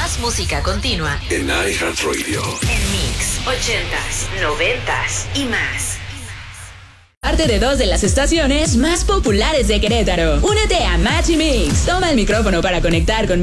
Más música continua en iHeartRadio. En Mix 80s, 90s y más. Parte de 2 de las estaciones más populares de Querétaro. Únete a Match y Mix. Toma el micrófono para conectar con